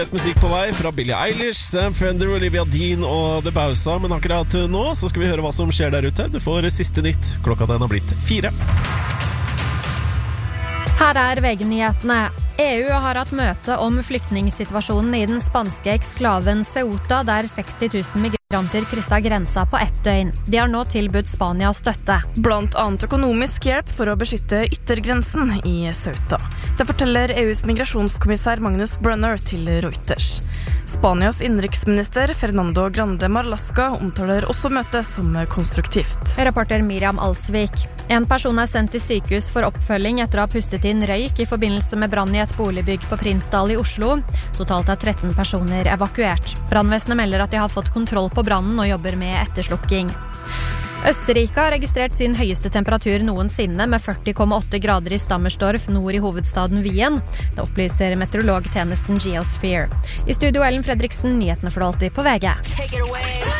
Et musikk på vei fra Billie Eilish, Sam Fender, Olivia Dean og The Bausa. Men akkurat nå så skal vi høre hva som skjer der ute. Du får siste nytt. Klokka den har blitt 4. Her VG-nyhetene. EU har hatt møte om flyktningsituasjonen i den spanske eksklaven Ceuta, der 60 000 migranter krysset grensa på ett døgn. De har nå tilbudt Spania støtte. Blant annet økonomisk hjelp for å beskytte yttergrensen i Ceuta. Det forteller EUs migrasjonskommissær Magnus Brunner til Reuters. Spanias innenriksminister Fernando Grande Marlaska omtaler også møtet som konstruktivt. Reporter Miriam Alsvik. En person er sendt til sykehus for oppfølging etter å ha pustet inn røyk i forbindelse med brann i et boligbygg på Prinsdal i Oslo. Totalt er 13 personer evakuert. Brannvesenet melder at de har fått kontroll på brannen og jobber med etterslukking. Østerrike har registrert sin høyeste temperatur noensinne med 40,8 grader i Stammersdorf nord i hovedstaden Wien. Det opplyser meteorologtjenesten Geosphere. I studio Ellen Fredriksen, nyhetene for alltid på VG.